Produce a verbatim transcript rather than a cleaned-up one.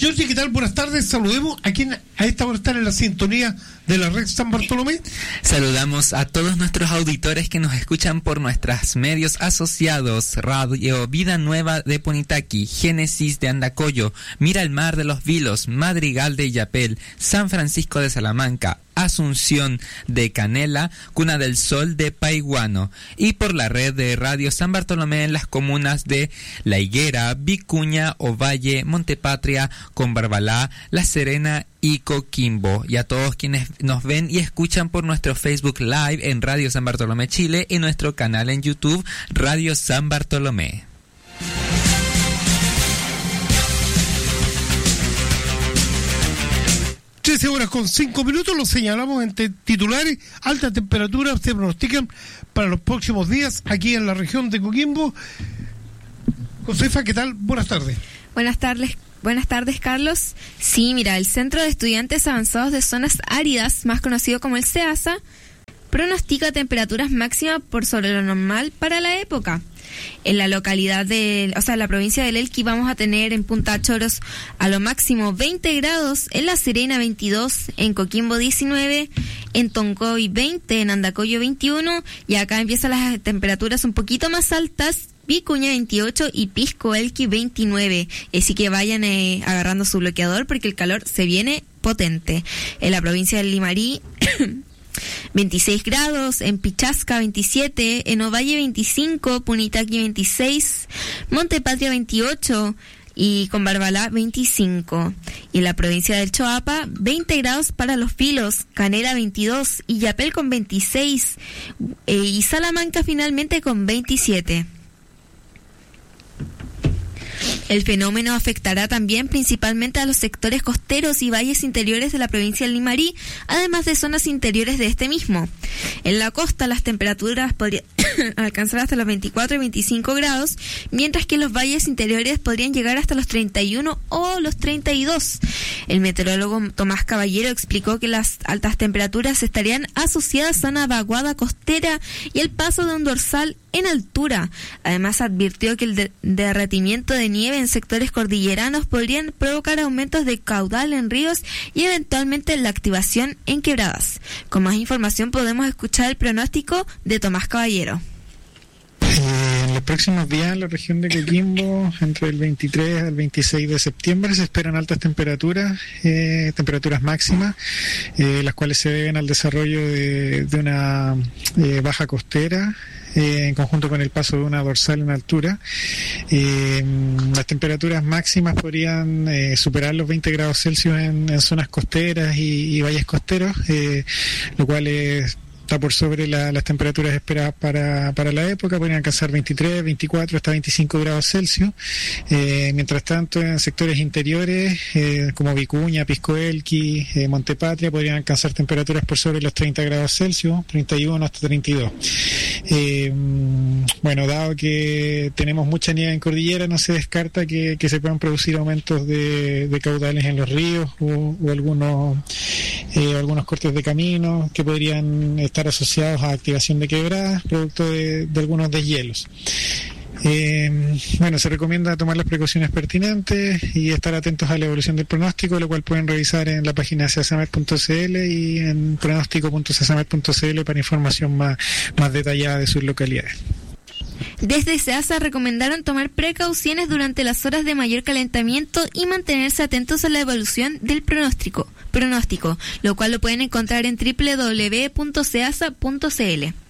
Georgie, ¿qué tal? Buenas tardes. Saludemos a quien a esta hora está en la sintonía de la red San Bartolomé. Saludamos a todos nuestros auditores que nos escuchan por nuestros medios asociados: Radio Vida Nueva de Punitaqui, Génesis de Andacollo, Mira el Mar de los Vilos, Madrigal de Illapel, San Francisco de Salamanca, Asunción de Canela, Cuna del Sol de Paiguano, y por la red de Radio San Bartolomé en las comunas de La Higuera, Vicuña, Ovalle, Montepatria, Conbarbalá, La Serena y Coquimbo. Y a todos quienes nos ven y escuchan por nuestro Facebook Live en Radio San Bartolomé Chile y nuestro canal en YouTube Radio San Bartolomé. trece horas con cinco minutos, lo señalamos entre titulares. Altas temperaturas se pronostican para los próximos días aquí en la región de Coquimbo. Josefa, ¿qué tal? Buenas tardes. Buenas tardes. Buenas tardes, Carlos. Sí, mira, el Centro de Estudiantes Avanzados de Zonas Áridas, más conocido como el CEASA, pronostica temperaturas máximas por sobre lo normal para la época. En la localidad de, o sea, en la provincia del Elqui vamos a tener en Punta Choros a lo máximo veinte grados, en La Serena veintidós, en Coquimbo diecinueve, en Tongoy veinte, en Andacollo veintiuno, y acá empiezan las temperaturas un poquito más altas, Vicuña veintiocho y Pisco Elqui veintinueve. Así que vayan eh, agarrando su bloqueador porque el calor se viene potente. En la provincia del Limarí veintiséis grados, en Pichasca veintisiete, en Ovalle veinticinco, Punitaqui veintiséis, Montepatria veintiocho y Conbarbalá veinticinco. Y en la provincia del Choapa veinte grados para Los Vilos, Canela veintidós, Illapel con veintiséis eh, y Salamanca finalmente con veintisiete. El fenómeno afectará también principalmente a los sectores costeros y valles interiores de la provincia del Limarí, además de zonas interiores de este mismo. En la costa las temperaturas podrían alcanzar hasta los veinticuatro y veinticinco grados, mientras que en los valles interiores podrían llegar hasta los treinta y uno o los treinta y dos. El meteorólogo Tomás Caballero explicó que las altas temperaturas estarían asociadas a una vaguada costera y el paso de un dorsal en altura. Además advirtió que el de- derretimiento de nieve en sectores cordilleranos podrían provocar aumentos de caudal en ríos y eventualmente la activación en quebradas. Con más información podemos escuchar el pronóstico de Tomás Caballero. Eh, en los próximos días en la región de Coquimbo, entre el veintitrés al veintiséis de septiembre, se esperan altas temperaturas, eh, temperaturas máximas, eh, las cuales se deben al desarrollo de, de una eh, baja costera, Eh, en conjunto con el paso de una dorsal en altura. Eh, las temperaturas máximas podrían eh, superar los veinte grados Celsius en, en zonas costeras y, y valles costeros, eh, lo cual es está por sobre la, las temperaturas esperadas para, para la época. Podrían alcanzar veintitrés, veinticuatro hasta veinticinco grados Celsius. Eh, mientras tanto, en sectores interiores eh, como Vicuña, Pisco Elqui, eh, Montepatria, podrían alcanzar temperaturas por sobre los treinta grados Celsius, treinta y uno hasta treinta y dos. Eh, bueno, dado que tenemos mucha nieve en cordillera, no se descarta que, que se puedan producir aumentos de, de caudales en los ríos o, o algunos, eh, algunos cortes de camino que podrían estar asociados a activación de quebradas producto de, de algunos deshielos. Eh, bueno, se recomienda tomar las precauciones pertinentes y estar atentos a la evolución del pronóstico, lo cual pueden revisar en la página de ceasamet punto c l y en pronóstico punto ceasamet punto c l para información más, más detallada de sus localidades. Desde SEASA recomendaron tomar precauciones durante las horas de mayor calentamiento y mantenerse atentos a la evolución del pronóstico, pronóstico, lo cual lo pueden encontrar en doble u doble u doble u punto ceasa punto c l.